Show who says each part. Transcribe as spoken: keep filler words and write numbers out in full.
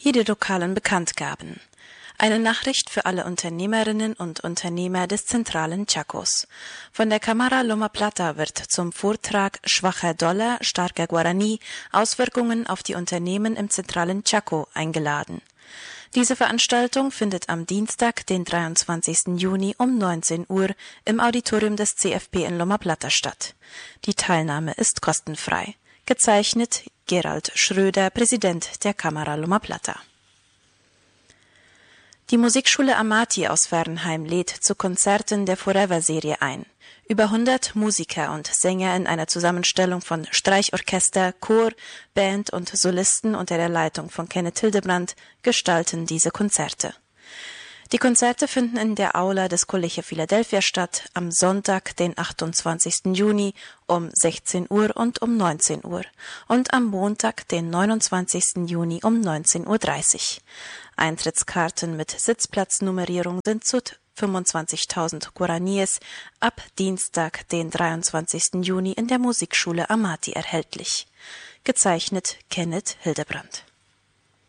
Speaker 1: Hier die lokalen Bekanntgaben. Eine Nachricht für alle Unternehmerinnen und Unternehmer des zentralen Chacos. Von der Cámara Loma Plata wird zum Vortrag Schwacher Dollar, starker Guarani, Auswirkungen auf die Unternehmen im zentralen Chaco eingeladen. Diese Veranstaltung findet am Dienstag, den dreiundzwanzigsten Juni um neunzehn Uhr im Auditorium des C F P in Loma Plata statt. Die Teilnahme ist kostenfrei. Gezeichnet Gerald Schröder, Präsident der Cámara Loma Plata. Die Musikschule Amati aus Wernheim lädt zu Konzerten der Forever-Serie ein. Über hundert Musiker und Sänger in einer Zusammenstellung von Streichorchester, Chor, Band und Solisten unter der Leitung von Kenneth Hildebrandt gestalten diese Konzerte. Die Konzerte finden in der Aula des Collegio Philadelphia statt, am Sonntag, den achtundzwanzigsten Juni um sechzehn Uhr und um neunzehn Uhr und am Montag, den neunundzwanzigsten Juni um neunzehn Uhr dreißig. Eintrittskarten mit Sitzplatznummerierung sind zu fünfundzwanzigtausend Guaraníes ab Dienstag, den dreiundzwanzigsten Juni in der Musikschule Amati erhältlich. Gezeichnet Kenneth Hildebrandt.